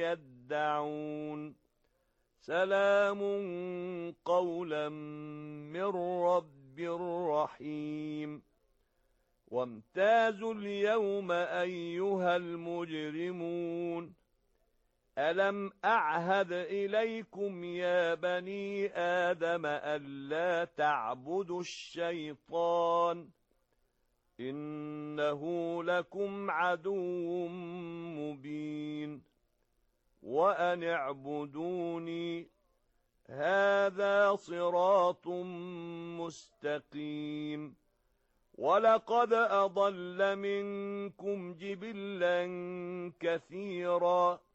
يدعون سلام قولا من رب رحيم وامتازوا اليوم أيها المجرمون ألم أعهد إليكم يا بني آدم ألا تعبدوا الشيطان إنه لكم عدو مبين وأن اعبدوني هذا صراط مستقيم ولقد أضل منكم جبلا كثيرا